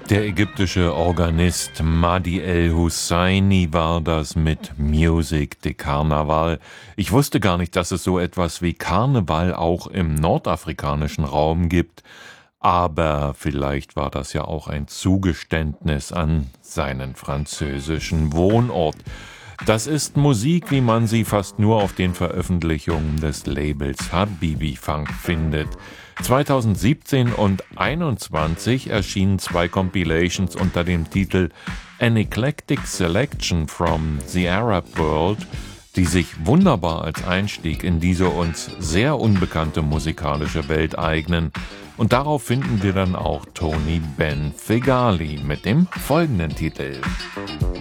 Der ägyptische Organist Madi El-Husseini war das mit Music de Carnaval. Ich wusste gar nicht, dass es so etwas wie Karneval auch im nordafrikanischen Raum gibt. Aber vielleicht war das ja auch ein Zugeständnis an seinen französischen Wohnort. Das ist Musik, wie man sie fast nur auf den Veröffentlichungen des Labels Habibi Funk findet. 2017 und 2021 erschienen 2 Compilations unter dem Titel An Eclectic Selection from the Arab World, die sich wunderbar als Einstieg in diese uns sehr unbekannte musikalische Welt eignen. Und darauf finden wir dann auch Tony Ben Feghali mit dem folgenden Titel.